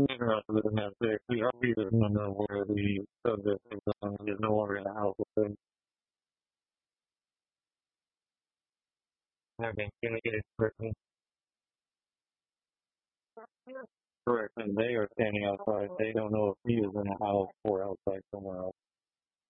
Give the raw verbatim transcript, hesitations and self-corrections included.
Interested in that. The the R V doesn't know where the subject is on. He's no longer in the house with them. Having communicated correctly. Correct. And they are standing outside. They don't know if he is in the house or outside somewhere else.